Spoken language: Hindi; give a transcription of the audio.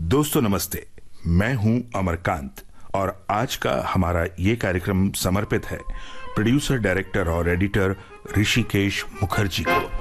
दोस्तों नमस्ते, मैं हूं अमरकांत और आज का हमारा ये कार्यक्रम समर्पित है प्रोड्यूसर, डायरेक्टर और एडिटर ऋषिकेश मुखर्जी को।